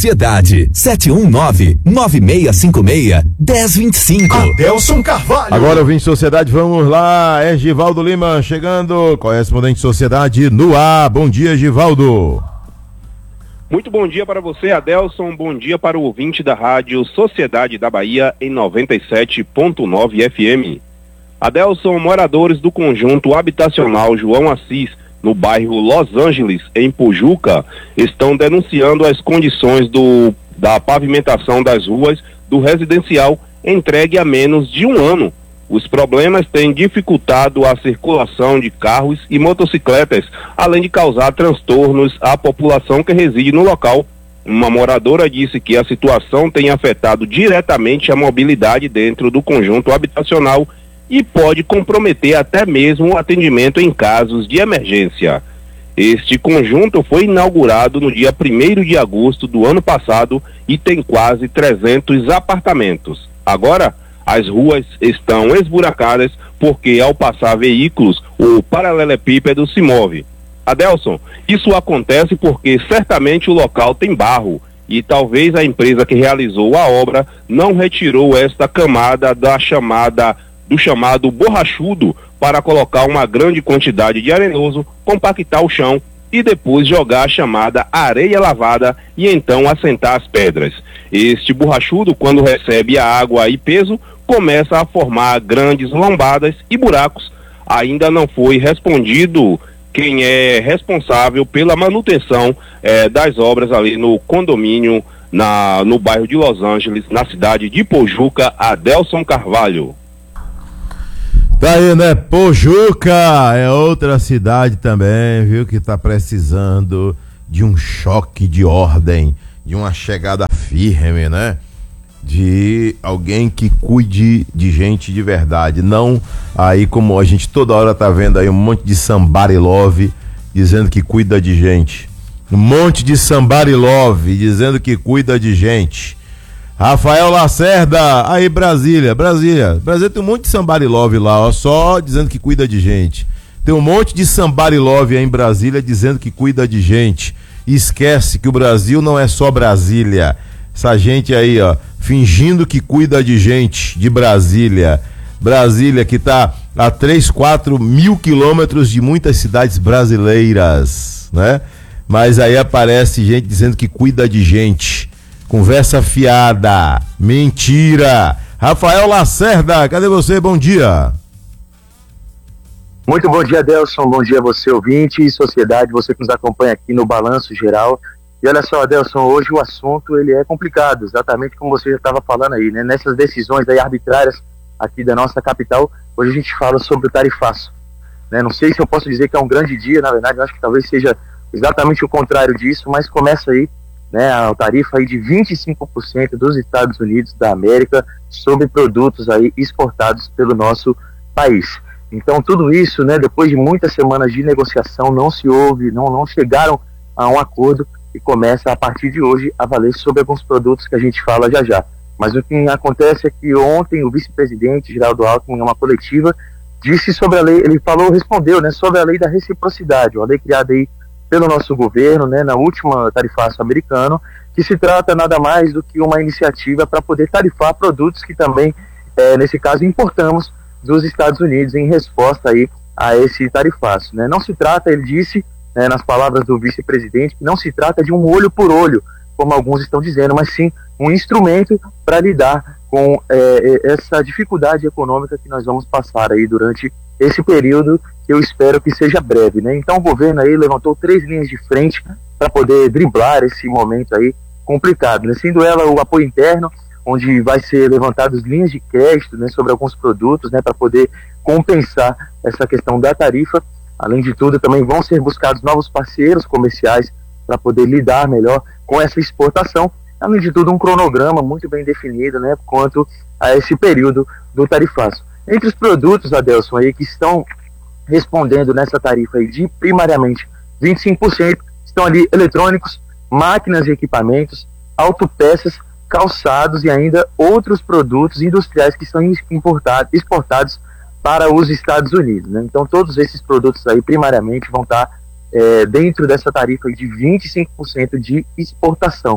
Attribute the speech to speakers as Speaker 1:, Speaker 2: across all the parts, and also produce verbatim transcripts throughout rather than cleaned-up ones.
Speaker 1: Sociedade sete um nove, nove seis cinco seis, um zero dois cinco.
Speaker 2: Adelson Carvalho.
Speaker 3: Agora, ouvinte Sociedade, vamos lá. É Givaldo Lima chegando, correspondente Sociedade no ar. Bom dia, Givaldo.
Speaker 4: Muito bom dia para você, Adelson. Bom dia para o ouvinte da rádio Sociedade da Bahia em noventa e sete ponto nove F M. Adelson, moradores do conjunto habitacional João Assis, no bairro Los Angeles, em Pojuca, estão denunciando as condições do, da pavimentação das ruas do residencial entregue há menos de um ano. Os problemas têm dificultado a circulação de carros e motocicletas, além de causar transtornos à população que reside no local. Uma moradora disse que a situação tem afetado diretamente a mobilidade dentro do conjunto habitacional e pode comprometer até mesmo o atendimento em casos de emergência. Este conjunto foi inaugurado no dia primeiro de agosto do ano passado e tem quase trezentos apartamentos. Agora, as ruas estão esburacadas porque, ao passar veículos, o paralelepípedo se move. Adelson, isso acontece porque certamente o local tem barro e talvez a empresa que realizou a obra não retirou esta camada da chamada do chamado borrachudo para colocar uma grande quantidade de arenoso, compactar o chão e depois jogar a chamada areia lavada e então assentar as pedras. Este borrachudo, quando recebe a água e peso, começa a formar grandes lombadas e buracos. Ainda não foi respondido quem é responsável pela manutenção eh, das obras ali no condomínio, na, no bairro de Los Angeles, na cidade de Pojuca. Adelson Carvalho.
Speaker 3: Tá aí, né? Pojuca é outra cidade também, viu? Que tá precisando de um choque de ordem, de uma chegada firme, né? De alguém que cuide de gente de verdade. Não aí como a gente toda hora tá vendo aí um monte de somebody love dizendo que cuida de gente. Um monte de somebody love dizendo que cuida de gente. Rafael Lacerda, aí Brasília, Brasília, Brasília tem um monte de somebody love lá, ó, só dizendo que cuida de gente. Tem um monte de somebody love aí em Brasília dizendo que cuida de gente. E esquece que o Brasil não é só Brasília. Essa gente aí, ó, fingindo que cuida de gente de Brasília. Brasília que tá a três, quatro mil quilômetros de muitas cidades brasileiras, né? Mas aí aparece gente dizendo que cuida de gente. Conversa fiada, mentira. Rafael Lacerda, cadê você? Bom dia.
Speaker 5: Muito bom dia, Adelson. Bom dia a você, ouvinte e sociedade, você que nos acompanha aqui no Balanço Geral. E olha só, Adelson, hoje o assunto ele é complicado, exatamente como você já estava falando aí, né? Nessas decisões aí arbitrárias aqui da nossa capital, hoje a gente fala sobre o tarifaço, né? Não sei se eu posso dizer que é um grande dia, na verdade, eu acho que talvez seja exatamente o contrário disso, mas começa aí, né, a tarifa aí de vinte e cinco por cento dos Estados Unidos da América sobre produtos aí exportados pelo nosso país. Então tudo isso, né, depois de muitas semanas de negociação, não se houve, não, não chegaram a um acordo e começa a partir de hoje a valer sobre alguns produtos que a gente fala já já. Mas o que acontece é que ontem o vice-presidente Geraldo Alckmin, em uma coletiva, disse sobre a lei, ele falou, respondeu, né, sobre a lei da reciprocidade, uma lei criada aí pelo nosso governo, né, na última tarifaço americano, que se trata nada mais do que uma iniciativa para poder tarifar produtos que também, é, nesse caso, importamos dos Estados Unidos em resposta aí a esse tarifaço, né? Não se trata, ele disse, né, nas palavras do vice-presidente, que não se trata de um olho por olho, como alguns estão dizendo, mas sim um instrumento para lidar com é, essa dificuldade econômica que nós vamos passar aí durante esse período, que eu espero que seja breve, né? Então o governo aí levantou três linhas de frente para poder driblar esse momento aí complicado, né? Sendo ela o apoio interno, onde vai ser levantadas linhas de crédito, né, sobre alguns produtos, né, para poder compensar essa questão da tarifa. Além de tudo, também vão ser buscados novos parceiros comerciais para poder lidar melhor com essa exportação. Além de tudo, um cronograma muito bem definido, né, quanto a esse período do tarifaço. Entre os produtos, Adelson, aí, que estão respondendo nessa tarifa aí de primariamente vinte e cinco por cento, estão ali eletrônicos, máquinas e equipamentos, autopeças, calçados e ainda outros produtos industriais que são importados, exportados para os Estados Unidos, né? Então todos esses produtos aí primariamente vão estar é, dentro dessa tarifa aí de vinte e cinco por cento de exportação.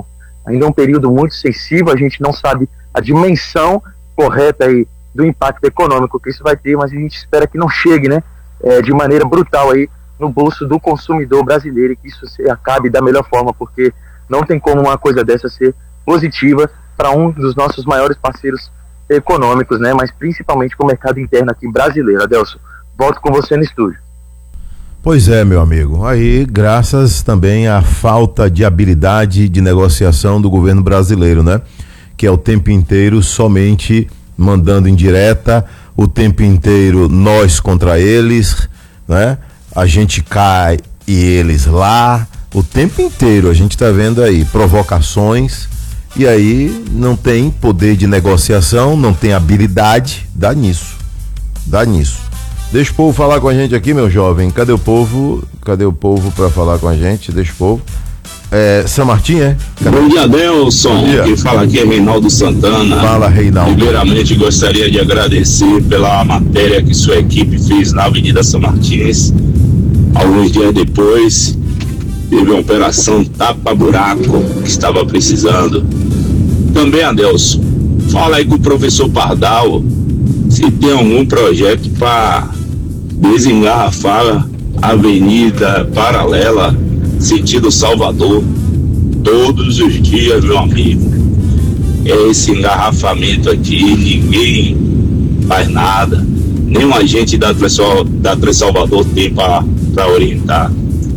Speaker 5: ainda é um período muito sensível, a gente não sabe a dimensão correta aí do impacto econômico que isso vai ter, mas a gente espera que não chegue, né, é, de maneira brutal aí no bolso do consumidor brasileiro e que isso se acabe da melhor forma, porque não tem como uma coisa dessa ser positiva para um dos nossos maiores parceiros econômicos, né, mas principalmente com o mercado interno aqui brasileiro. Adelson, volto com você no estúdio.
Speaker 3: Pois é, meu amigo, aí graças também à falta de habilidade de negociação do governo brasileiro, né, que é o tempo inteiro somente mandando indireta, o tempo inteiro nós contra eles, né, a gente cai e eles lá, o tempo inteiro a gente tá vendo aí provocações, e aí não tem poder de negociação, não tem habilidade, dá nisso, dá nisso. Deixa o povo falar com a gente aqui, meu jovem. Cadê o povo? Cadê o povo para falar com a gente? Deixa o povo. É, São Martim, é? Cadê?
Speaker 2: Bom dia, Adelson. Bom dia. Quem fala aqui é Reinaldo Santana.
Speaker 3: Fala, Reinaldo.
Speaker 2: Primeiramente, gostaria de agradecer pela matéria que sua equipe fez na Avenida São Martins. Alguns dias depois, teve uma operação tapa-buraco que estava precisando. Também, Adelson, fala aí com o professor Pardal se tem algum projeto para desengarrafar a Avenida Paralela, sentido Salvador, todos os dias, meu amigo. Esse engarrafamento aqui, ninguém faz nada. Nenhum agente da Trans Salvador tem para orientar.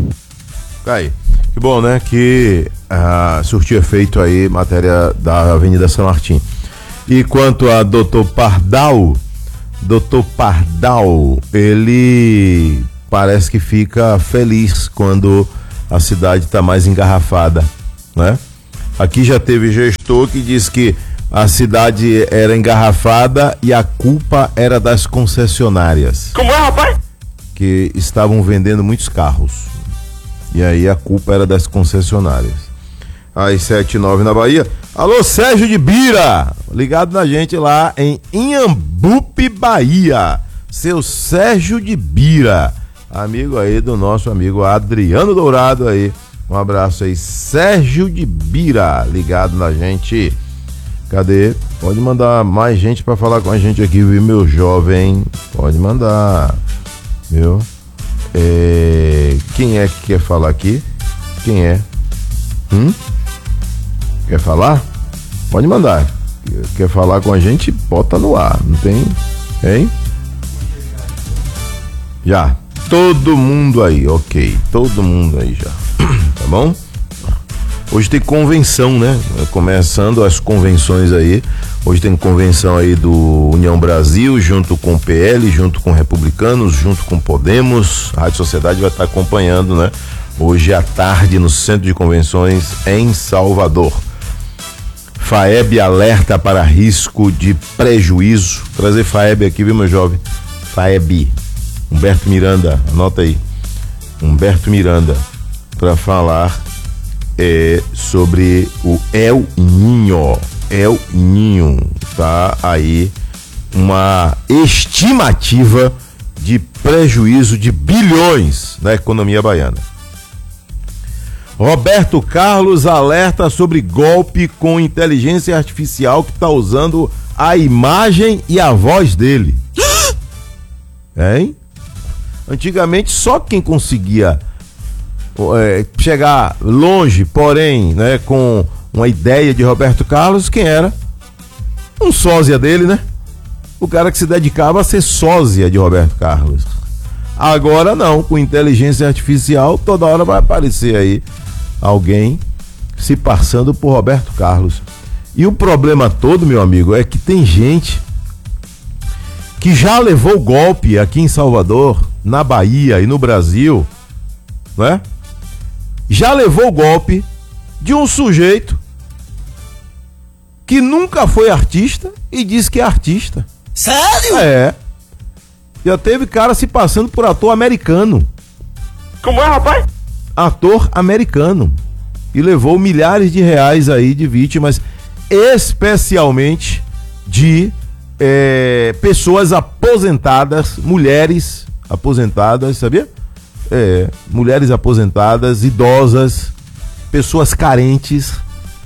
Speaker 3: Aí, que bom, né? Que uh, surtiu efeito aí, matéria da Avenida São Martim. E quanto a doutor Pardal, doutor Pardal, ele parece que fica feliz quando a cidade está mais engarrafada, né? Aqui já teve gestor que diz que a cidade era engarrafada e a culpa era das concessionárias.
Speaker 6: Como é, rapaz?
Speaker 3: Que estavam vendendo muitos carros. E aí a culpa era das concessionárias. Às sete e nove na Bahia. Alô, Sérgio de Bira, ligado na gente lá em Inhambupe, Bahia. Seu Sérgio de Bira, amigo aí do nosso amigo Adriano Dourado aí. Um abraço aí, Sérgio de Bira, ligado na gente. Cadê? Pode mandar mais gente pra falar com a gente aqui, viu, meu jovem? Pode mandar, viu? É... Quem é que quer falar aqui? Quem é? Hum? Quer falar? Pode mandar. Quer falar com a gente? Bota no ar. Não tem? Hein? Já. Todo mundo aí, ok. Todo mundo aí já. Tá bom? Hoje tem convenção, né? Começando as convenções aí. Hoje tem convenção aí do União Brasil, junto com o P L, junto com Republicanos, junto com Podemos. A Rádio Sociedade vai estar acompanhando, né? Hoje à tarde no Centro de Convenções em Salvador. FAEB alerta para risco de prejuízo. Trazer FAEB aqui, viu, meu jovem? FAEB. Humberto Miranda, anota aí. Humberto Miranda, para falar é, sobre o El Niño. El Niño, tá aí uma estimativa de prejuízo de bilhões na economia baiana. Roberto Carlos alerta sobre golpe com inteligência artificial que está usando a imagem e a voz dele. Hein? Antigamente só quem conseguia é, chegar longe, porém, né, com uma ideia de Roberto Carlos, quem era? Um sósia dele, né? O cara que se dedicava a ser sósia de Roberto Carlos. Agora não, com inteligência artificial, toda hora vai aparecer aí alguém se passando por Roberto Carlos. E o problema todo, meu amigo, é que tem gente que já levou golpe aqui em Salvador, na Bahia e no Brasil, né? Já levou golpe de um sujeito que nunca foi artista e diz que é artista.
Speaker 6: Sério?
Speaker 3: É. Já teve cara se passando por ator americano.
Speaker 6: Como é, rapaz?
Speaker 3: Ator americano. E levou milhares de reais aí de vítimas, especialmente de é, pessoas aposentadas, mulheres aposentadas, sabia? É, mulheres aposentadas, idosas, pessoas carentes,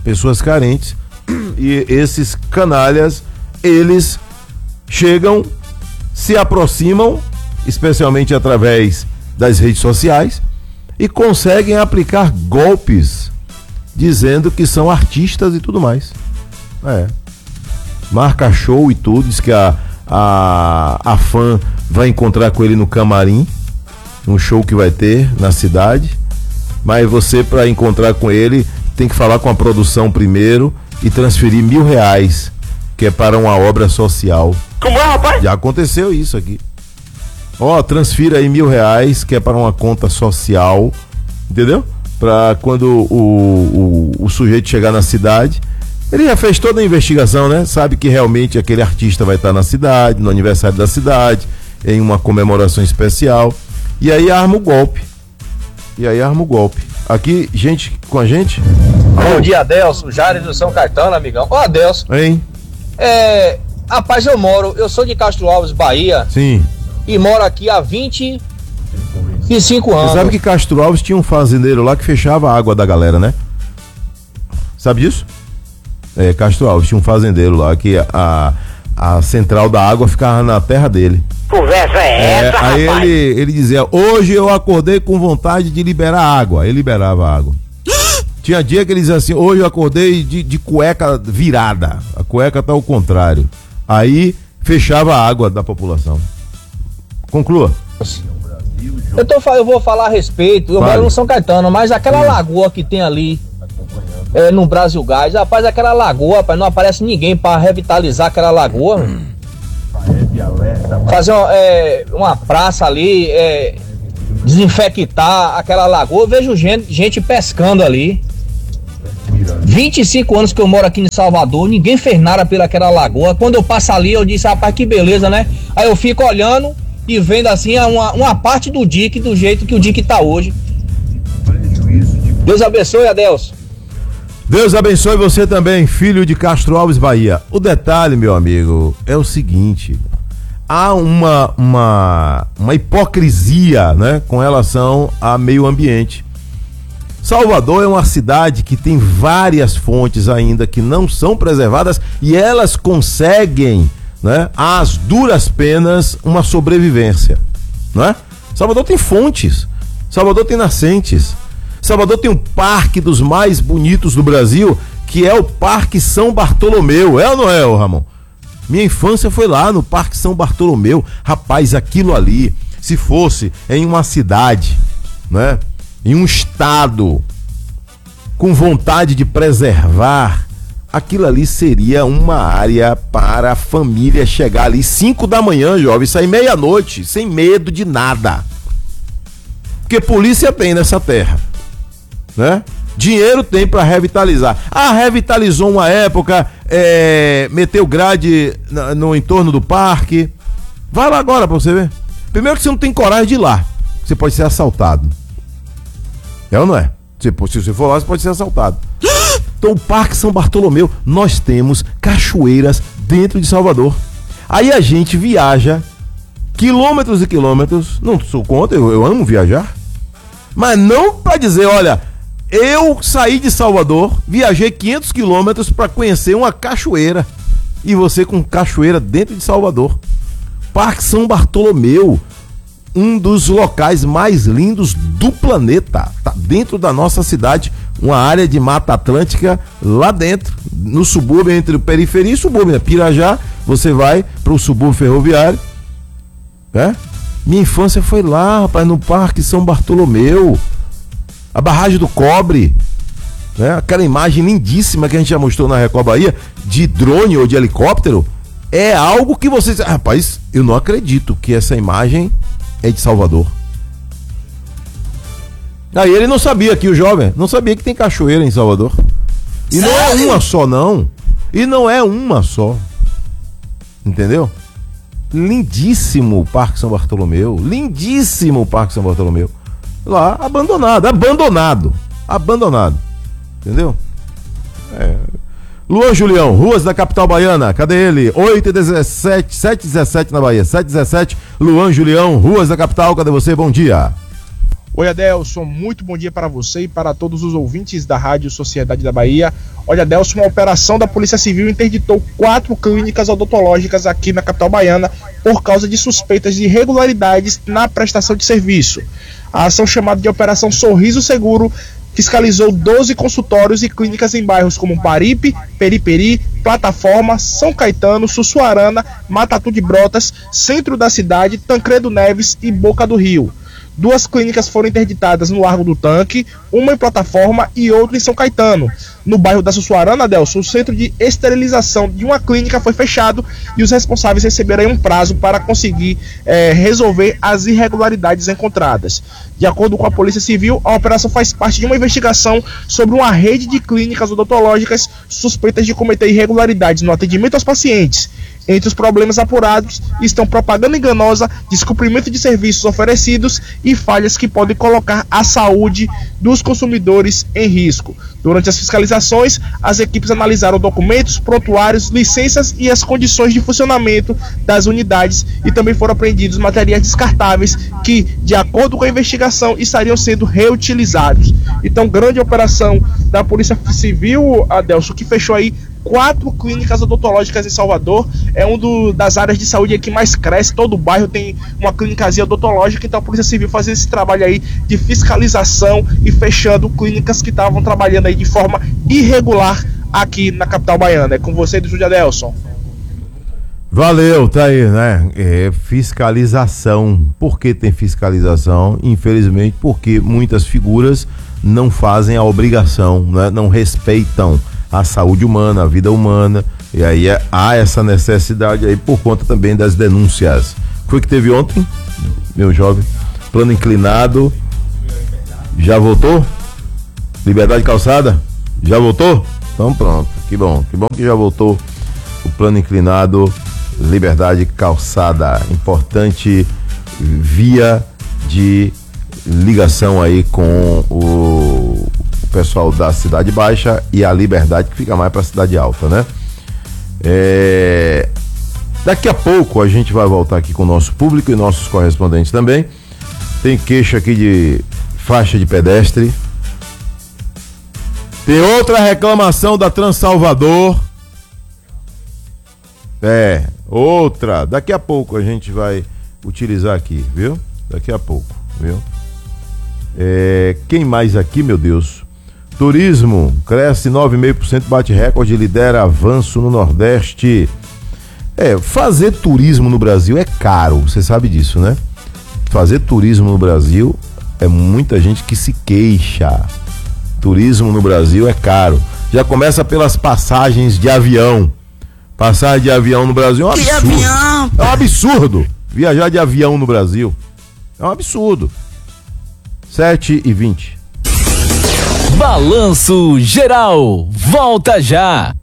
Speaker 3: pessoas carentes, e esses canalhas, eles chegam, se aproximam, especialmente através das redes sociais, e conseguem aplicar golpes, dizendo que são artistas e tudo mais. É. Marca show e tudo, diz que a, a, a fã vai encontrar com ele no camarim, um show que vai ter na cidade, mas você, para encontrar com ele, tem que falar com a produção primeiro e transferir mil reais, que é para uma obra social.
Speaker 6: Como é, rapaz?
Speaker 3: Já aconteceu isso aqui. Ó, oh, transfira aí mil reais, que é para uma conta social, entendeu? Para quando o, o, o sujeito chegar na cidade, ele já fez toda a investigação, né? Sabe que realmente aquele artista vai estar na cidade, no aniversário da cidade, em uma comemoração especial, e aí arma o golpe. E aí arma o golpe. Aqui, gente com a gente.
Speaker 7: Bom dia, Adelson, Jair do São Caetano, amigão. Ô, Adelson.
Speaker 3: Hein?
Speaker 7: É, rapaz, eu moro, eu sou de Castro Alves, Bahia.
Speaker 3: Sim.
Speaker 7: E moro aqui há vinte e cinco anos.
Speaker 3: Você sabe que Castro Alves tinha um fazendeiro lá que fechava a água da galera, né? Sabe disso? É, Castro Alves tinha um fazendeiro lá que a, a central da água ficava na terra dele.
Speaker 6: Conversa é,
Speaker 3: É,
Speaker 6: essa,
Speaker 3: aí
Speaker 6: rapaz?
Speaker 3: ele, ele dizia, hoje eu acordei com vontade de liberar água. Ele liberava água. Tinha dia que ele dizia assim, hoje eu acordei de, de cueca virada. A cueca tá ao contrário. Aí fechava a água da população. Conclua.
Speaker 7: Eu, tô, eu vou falar a respeito, eu
Speaker 3: Fale.
Speaker 7: moro no São Caetano, mas aquela
Speaker 3: Hum.
Speaker 7: lagoa que tem ali, é, no Brasil Gás, rapaz, aquela lagoa, rapaz, não aparece ninguém pra revitalizar aquela lagoa. Mano. Fazer uma, é, uma praça ali, é, desinfectar aquela lagoa. Eu vejo gente, gente pescando ali. vinte e cinco anos que eu moro aqui em Salvador, ninguém fez nada pelaquela lagoa. Quando eu passo ali, eu disse, rapaz, que beleza, né? Aí eu fico olhando e vendo assim uma, uma parte do dique, do jeito que o dique tá hoje. Deus abençoe, Adelson.
Speaker 3: Deus abençoe você também, filho de Castro Alves, Bahia. O detalhe, meu amigo, é o seguinte: há uma, uma, uma hipocrisia, né, com relação ao meio ambiente. Salvador é uma cidade que tem várias fontes ainda que não são preservadas e elas conseguem, né, às duras penas, uma sobrevivência, não é? Salvador tem fontes, Salvador tem nascentes. Salvador tem um parque dos mais bonitos do Brasil, que é o Parque São Bartolomeu. É ou não é, ô Ramon? Minha infância foi lá no Parque São Bartolomeu. Rapaz, aquilo ali, se fosse em uma cidade, né, em um estado com vontade de preservar, aquilo ali seria uma área para a família chegar ali cinco da manhã, jovem, sair meia-noite, sem medo de nada. Porque polícia tem nessa terra, né? Dinheiro tem para revitalizar. Ah, revitalizou uma época, é, meteu grade no, no entorno do parque. Vai lá agora pra você ver. Primeiro que você não tem coragem de ir lá, você pode ser assaltado. É ou não é? Se, se você for lá, você pode ser assaltado. Então, o Parque São Bartolomeu, nós temos cachoeiras dentro de Salvador. Aí a gente viaja quilômetros e quilômetros. Não sou contra, eu, eu amo viajar. Mas não para dizer, olha, eu saí de Salvador, viajei quinhentos quilômetros para conhecer uma cachoeira. E você com cachoeira dentro de Salvador. Parque São Bartolomeu, um dos locais mais lindos do planeta. Tá dentro da nossa cidade, uma área de Mata Atlântica lá dentro, no subúrbio, entre periferia e subúrbio, né? Pirajá, você vai para o subúrbio ferroviário, né? Minha infância foi lá, rapaz, no Parque São Bartolomeu, a barragem do Cobre, né? Aquela imagem lindíssima que a gente já mostrou na Record Bahia, de drone ou de helicóptero, é algo que vocês... Rapaz, eu não acredito que essa imagem é de Salvador. Aí ele não sabia que o jovem, não sabia que tem cachoeira em Salvador. E não é uma só, não. E não é uma só. Entendeu? Lindíssimo o Parque São Bartolomeu. Lindíssimo o Parque São Bartolomeu. Lá, abandonado, abandonado. Abandonado. Entendeu? É. Luan Julião, ruas da capital baiana, cadê ele? oito e dezessete, sete e dezessete na Bahia, sete e dezessete, Luan Julião, ruas da capital, cadê você? Bom dia.
Speaker 8: Oi, Adelson, muito bom dia para você e para todos os ouvintes da Rádio Sociedade da Bahia. Olha, Adelson, uma operação da Polícia Civil interditou quatro clínicas odontológicas aqui na capital baiana por causa de suspeitas de irregularidades na prestação de serviço. A ação chamada de Operação Sorriso Seguro fiscalizou doze consultórios e clínicas em bairros como Paripe, Periperi, Plataforma, São Caetano, Sussuarana, Matatu de Brotas, centro da cidade, Tancredo Neves e Boca do Rio. Duas clínicas foram interditadas no Largo do Tanque, uma em Plataforma e outra em São Caetano. No bairro da Sussuarana, Adelson, o centro de esterilização de uma clínica foi fechado e os responsáveis receberam um prazo para conseguir é, resolver as irregularidades encontradas. De acordo com a Polícia Civil, a operação faz parte de uma investigação sobre uma rede de clínicas odontológicas suspeitas de cometer irregularidades no atendimento aos pacientes. Entre os problemas apurados estão propaganda enganosa, descumprimento de serviços oferecidos e falhas que podem colocar a saúde dos consumidores em risco. Durante as fiscalizações, as equipes analisaram documentos, prontuários, licenças e as condições de funcionamento das unidades e também foram apreendidos materiais descartáveis que, de acordo com a investigação, estariam sendo reutilizados. Então, grande operação da Polícia Civil, Adelson, que fechou aí quatro clínicas odontológicas em Salvador. É uma das áreas de saúde que mais cresce. Todo bairro tem uma clínicazinha odontológica. Então a Polícia Civil fazendo esse trabalho aí de fiscalização e fechando clínicas que estavam trabalhando aí de forma irregular aqui na capital baiana. É com você, do Júlio Adelson.
Speaker 3: Valeu, tá aí, né? É fiscalização. Por que tem fiscalização? Infelizmente, porque muitas figuras não fazem a obrigação, né? Não respeitam a saúde humana, a vida humana, e aí é, há essa necessidade aí por conta também das denúncias. Foi que teve ontem, meu jovem, plano inclinado, já voltou? Liberdade Calçada, já voltou? Então pronto, que bom, que bom que já voltou o plano inclinado, Liberdade Calçada, importante via de ligação aí com o pessoal da Cidade Baixa e a Liberdade, que fica mais para a Cidade Alta, né? É... Daqui a pouco a gente vai voltar aqui com o nosso público e nossos correspondentes também. Tem queixa aqui de faixa de pedestre. Tem outra reclamação da Transalvador. É, outra. Daqui a pouco a gente vai utilizar aqui, viu? Daqui a pouco, viu? É... Quem mais aqui, meu Deus? Turismo cresce nove vírgula cinco por cento, bate recorde, lidera avanço no Nordeste. É, fazer turismo no Brasil é caro, você sabe disso, né? Fazer turismo no Brasil é muita gente que se queixa. Turismo no Brasil é caro. Já começa pelas passagens de avião. Passagem de avião no Brasil é um absurdo. Que avião? É um absurdo. Viajar de avião no Brasil é um absurdo. sete e vinte.
Speaker 1: Balanço Geral, volta já.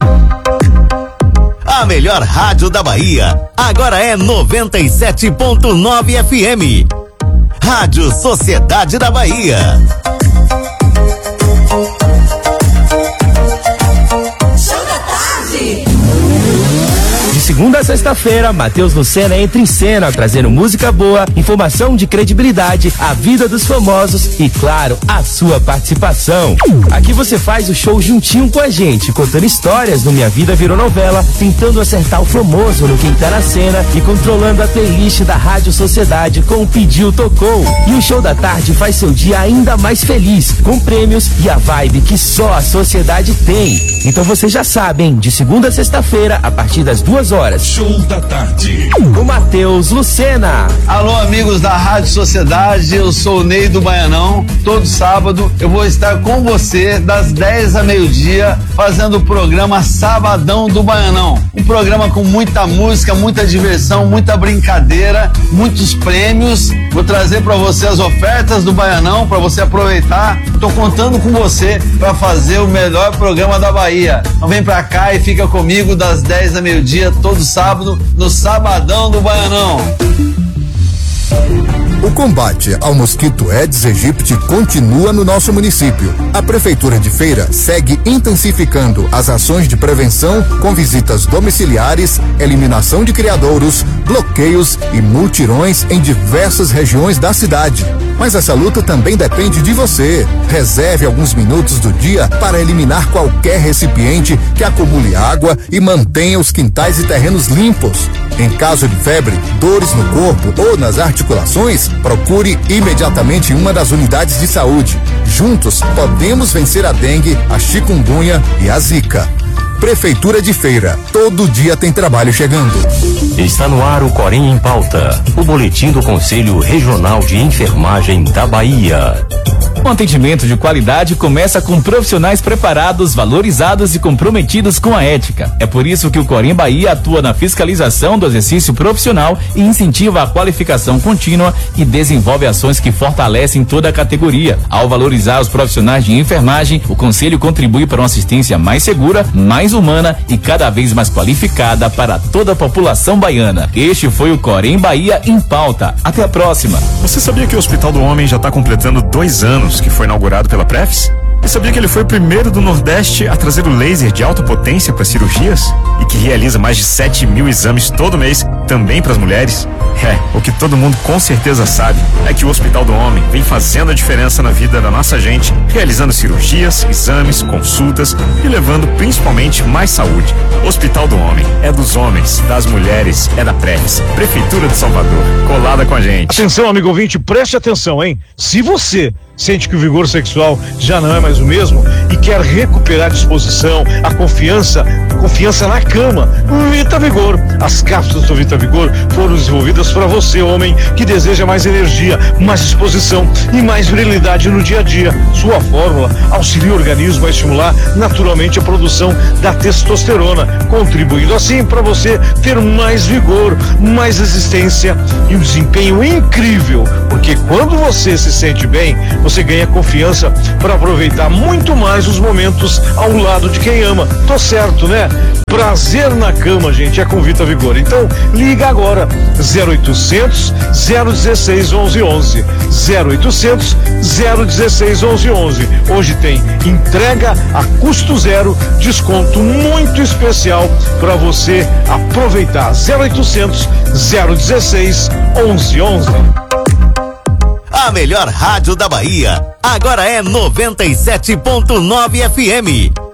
Speaker 1: A melhor rádio da Bahia, agora é noventa e sete ponto nove F M. Rádio Sociedade da Bahia.
Speaker 9: Show da tarde.
Speaker 10: De segunda a sexta-feira, Matheus Lucena entra em cena, trazendo música boa, informação de credibilidade, a vida dos famosos e, claro, a sua participação. Aqui você faz o show juntinho com a gente, contando histórias do Minha Vida Virou Novela, tentando acertar o famoso no Quem Tá na Cena e controlando a playlist da Rádio Sociedade com o Pediu Tocou. E o Show da Tarde faz seu dia ainda mais feliz, com prêmios e a vibe que só a Sociedade tem. Então você já sabe, hein? De segunda a sexta-feira, a partir das duas horas.
Speaker 1: Show da Tarde.
Speaker 10: Com Matheus Lucena.
Speaker 11: Alô, amigos da Rádio Sociedade, eu sou o Ney do Baianão. Todo sábado eu vou estar com você das dez a meio-dia fazendo o programa Sabadão do Baianão. Um programa com muita música, muita diversão, muita brincadeira, muitos prêmios. Vou trazer para você as ofertas do Baianão para você aproveitar. Tô contando com você para fazer o melhor programa da Bahia. Então vem pra cá e fica comigo das dez a meio-dia todo sábado no Sabadão do Baianão.
Speaker 12: O combate ao mosquito Aedes aegypti continua no nosso município. A Prefeitura de Feira segue intensificando as ações de prevenção com visitas domiciliares, eliminação de criadouros, bloqueios e multirões em diversas regiões da cidade. Mas essa luta também depende de você. Reserve alguns minutos do dia para eliminar qualquer recipiente que acumule água e mantenha os quintais e terrenos limpos. Em caso de febre, dores no corpo ou nas articulações, procure imediatamente uma das unidades de saúde. Juntos, podemos vencer a dengue, a chikungunya e a zika. Prefeitura de Feira, todo dia tem trabalho chegando.
Speaker 13: Está no ar o Corém em Pauta, o boletim do Conselho Regional de Enfermagem da Bahia.
Speaker 14: Um atendimento de qualidade começa com profissionais preparados, valorizados e comprometidos com a ética. É por isso que o Corém Bahia atua na fiscalização do exercício profissional e incentiva a qualificação contínua e desenvolve ações que fortalecem toda a categoria. Ao valorizar os profissionais de enfermagem, o Conselho contribui para uma assistência mais segura, mais humana e cada vez mais qualificada para toda a população baiana. Este foi o Corém Bahia em Pauta. Até a próxima.
Speaker 15: Você sabia que o Hospital do Homem já está completando dois anos que foi inaugurado pela Prefis? E sabia que ele foi o primeiro do Nordeste a trazer o laser de alta potência para cirurgias? E que realiza mais de sete mil exames todo mês, também para as mulheres? É, o que todo mundo com certeza sabe é que o Hospital do Homem vem fazendo a diferença na vida da nossa gente, realizando cirurgias, exames, consultas e levando principalmente mais saúde. Hospital do Homem é dos homens, das mulheres, é da Prefis, Prefeitura de Salvador, colada com a gente.
Speaker 16: Atenção, amigo ouvinte, preste atenção, hein? Se você sente que o vigor sexual já não é mais o mesmo e quer recuperar a disposição, a confiança, confiança na cama, Vita Vigor. As cápsulas do Vita Vigor foram desenvolvidas para você, homem, que deseja mais energia, mais disposição e mais virilidade no dia a dia. Sua fórmula auxilia o organismo a estimular naturalmente a produção da testosterona, contribuindo assim para você ter mais vigor, mais resistência e um desempenho incrível, porque quando você se sente bem, você ganha confiança para aproveitar muito mais os momentos ao lado de quem ama. Tô certo, né? Prazer na cama, gente, é com Vita Vigor. Então, liga agora, zero oitocentos, zero dezesseis, onze onze, zero oitocentos, zero dezesseis, onze onze. Hoje tem entrega a custo zero, desconto muito especial para você aproveitar. zero oitocentos, zero dezesseis, onze onze.
Speaker 1: A melhor rádio da Bahia, agora é noventa e sete ponto nove F M.